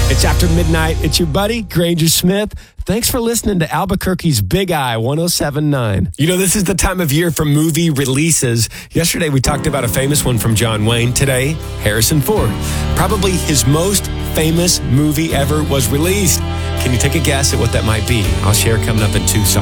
It's after midnight. It's your buddy, Granger Smith. Thanks for listening to Albuquerque's Big Eye 107.9. You know, this is the time of year for movie releases. Yesterday, we talked about a famous one from John Wayne. Today, Harrison Ford. Probably his most famous movie ever was released. Can you take a guess at what that might be? I'll share coming up in 2 songs.